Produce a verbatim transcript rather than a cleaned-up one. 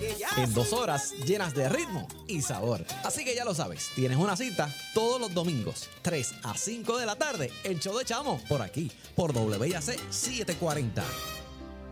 en dos horas llenas de ritmo y sabor. Así que ya lo sabes, tienes una cita todos los domingos, tres a cinco de la tarde, el show de Chamo, por aquí, por W I A C setecientos cuarenta.